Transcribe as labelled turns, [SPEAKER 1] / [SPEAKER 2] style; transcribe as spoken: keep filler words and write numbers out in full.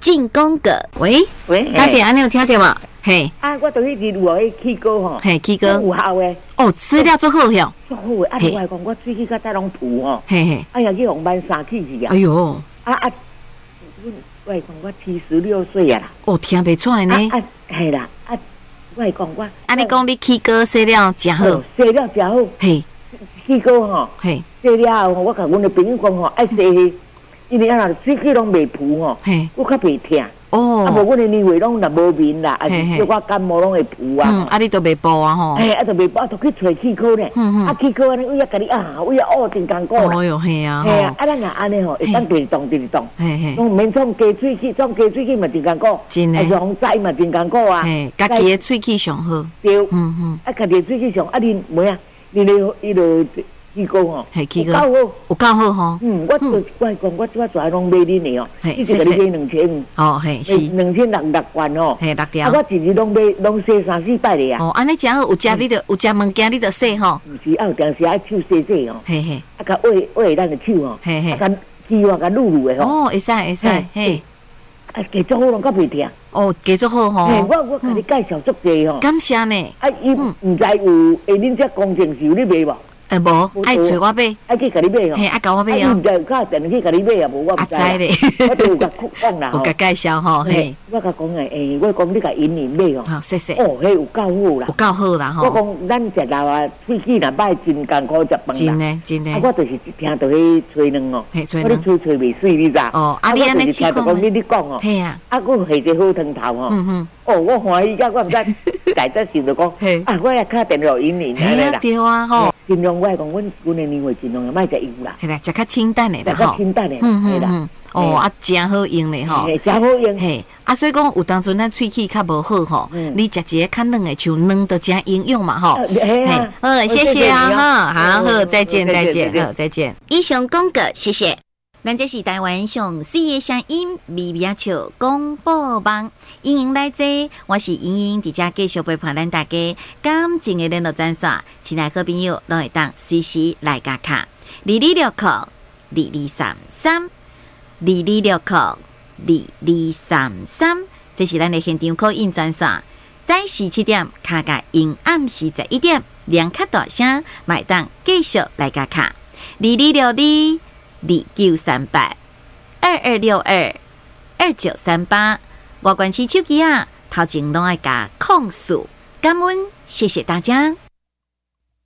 [SPEAKER 1] 进攻个，喂喂，大姐，安尼有听到吗？嘿，
[SPEAKER 2] 啊，我都去日有迄起膏吼，
[SPEAKER 1] 嘿，起膏
[SPEAKER 2] 有效诶。
[SPEAKER 1] 哦，资料做好哟，
[SPEAKER 2] 做好诶。啊，另外讲，我喙齿较早拢浮吼，嘿嘿，哎呀，去红斑三起去啊。
[SPEAKER 1] 哎呦，
[SPEAKER 2] 啊啊，我讲我七十六岁啊啦。
[SPEAKER 1] 哦，听袂出来呢。
[SPEAKER 2] 啊，系啦，啊，我讲我，
[SPEAKER 1] 啊，你讲你起膏洗了真好，
[SPEAKER 2] 洗了真好，嘿，起膏吼，嘿，洗了后，我甲阮的朋友讲吼，爱洗。因为啊，喙齿拢袂浮吼，我较袂痛。哦，啊，无阮的年岁拢若无面啦，啊，是叫我感冒拢会浮啊。
[SPEAKER 1] 嗯，啊，你都袂补啊吼。
[SPEAKER 2] 嘿，啊，都袂补，啊，都去找气科咧。嗯嗯。啊，气科安尼，为了甲你啊，为了学真艰苦啦。
[SPEAKER 1] 哦哟，嘿啊。
[SPEAKER 2] 嘿啊，啊，咱若安尼吼，会当直动直动。嘿嘿。拢免创加喙齿，创加喙齿嘛真艰苦。真诶。啊，上栽嘛真艰苦啊。嘿，
[SPEAKER 1] 家己的喙齿上好。
[SPEAKER 2] 对。嗯嗯。啊，家己的喙齿上，啊，恁咩啊？恁咧伊落。起膏吼，
[SPEAKER 1] 系起膏，
[SPEAKER 2] 有
[SPEAKER 1] 够好吼。
[SPEAKER 2] 嗯，我我我讲我我全拢买恁的哦，一直甲你买两千五。哦，系是两千六六罐哦。系六条。啊，我一日拢买拢洗三四摆的啊。
[SPEAKER 1] 哦，安尼真好，有食你着有食物件你着洗吼。
[SPEAKER 2] 毋是，啊有当时爱手洗洗哦。嘿嘿。啊，甲握握咱的手哦。嘿嘿。啊，甲气话甲撸撸的吼。
[SPEAKER 1] 哦，会使会使，嘿。
[SPEAKER 2] 啊，继续好拢较袂痛。
[SPEAKER 1] 哦，继续好吼。
[SPEAKER 2] 嘿，我我甲你介绍足济吼。
[SPEAKER 1] 感谢呢。
[SPEAKER 2] 啊，伊毋知有诶，恁遮工程师有咧卖无？
[SPEAKER 1] 诶，无，爱找我买，
[SPEAKER 2] 爱去甲你买哦。
[SPEAKER 1] 嘿，爱甲我买哦。
[SPEAKER 2] 啊，毋知有较电去甲你买啊？无我毋知咧。我都有甲讲啦，
[SPEAKER 1] 有甲介绍吼，嘿。
[SPEAKER 2] 我甲讲诶，诶，我讲你甲引领买哦。
[SPEAKER 1] 好，谢谢。
[SPEAKER 2] 哦，迄有够好啦，
[SPEAKER 1] 有够好啦吼。
[SPEAKER 2] 我讲咱食老啊，喙齿若歹，真艰苦食饭啦。
[SPEAKER 1] 真诶，真诶。
[SPEAKER 2] 啊，我就是听到迄吹两哦，
[SPEAKER 1] 嘿，吹
[SPEAKER 2] 两。我咧吹吹袂水，你知？
[SPEAKER 1] 哦，啊，你安尼
[SPEAKER 2] 听到讲你咧讲哦。
[SPEAKER 1] 嘿啊。
[SPEAKER 2] 啊，我下一好汤头哦。嗯哼。哦，我欢喜甲我毋知，大则想着讲，啊，我来敲电话引领安尼啦。
[SPEAKER 1] 对啊，吼。
[SPEAKER 2] 尽量我来讲，阮阮的年岁尽量莫食油啦。
[SPEAKER 1] 系啦，食较清淡的啦，
[SPEAKER 2] 吼。清淡的，
[SPEAKER 1] 嗯嗯哦，啊，真好用的吼。
[SPEAKER 2] 真好用。
[SPEAKER 1] 嘿，啊，所以讲有当阵咱喙齿较无好吼，你食一个较软的，像软都真营养嘛吼。
[SPEAKER 2] 嘿，
[SPEAKER 1] 好，谢谢啊，哈，好好，再见，再见，好，再见。以上广告，谢谢。咱这是台湾上四个声音微微笑广播网，欢迎来坐，我是莹莹，伫遮继续陪伴咱大家感情的联络专线，亲爱好朋友拢会当随时来加卡，二二六扣二二三三，二二六扣二二三三，这是咱的现场call in专线，早时七点卡甲阴暗时十一点，两卡大声，买当继续来加卡，二二六二。二九三八二二六二二九三八，我关起手机啊，头前拢爱加控诉，感恩，谢谢大家。